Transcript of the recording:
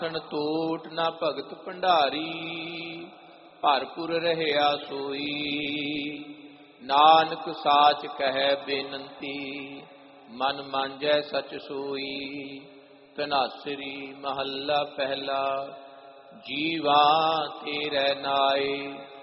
ਟੋਟ ਨਾ ਭਗਤ ਭੰਡਾਰੀ, ਭਰਪੁਰ ਰਹਿਆ ਸੋਈ। ਨਾਨਕ ਸਾਚ ਕਹਿ ਬੇਨੰਤੀ, ਮਨ ਮਾਂਜੈ ਸਚ ਸੋਈ। ਧਨਾਸਰੀ ਮਹੱਲਾ ਪਹਿਲਾ, ਜੀਵਾ ਤੇਰੇ ਨਾਏ।